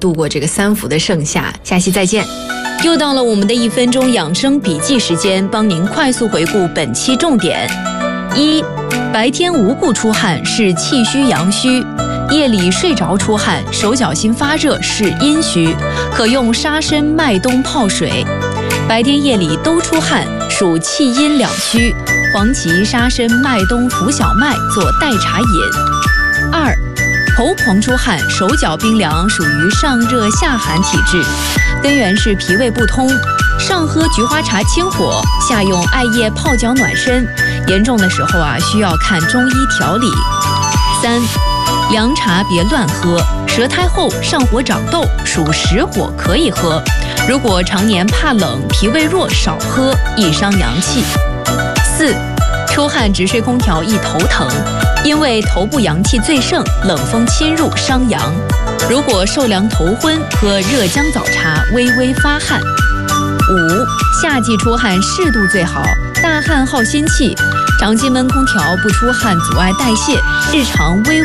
度过这个3伏的盛夏。下期再见。 又到了我们的1分钟养生笔记时间，帮您快速回顾本期重点。1. 白天无故出汗是气虚阳虚，夜里睡着出汗，手脚心发热是阴虚，可用沙参麦冬泡水。白天夜里都出汗属气阴两虚，黄芪、沙参、麦冬、浮小麦做代茶饮。2. 头狂出汗，手脚冰凉，属于上热下寒体质，根源是脾胃不通，上喝菊花茶清火，下用艾叶泡脚暖身，严重的时候需要看中医调理。3. 凉茶别乱喝，舌苔厚、上火长痘，属实火，可以喝。如果常年怕冷、脾胃弱，少喝，易伤阳气。4. 出汗直吹空调易头疼，因为头部阳气最盛，冷风侵入伤阳。如果受凉头昏，喝热姜枣茶，微微发汗。5. 夏季出汗适度最好，大汗耗心气，长期闷空调不出汗阻碍代谢，日常微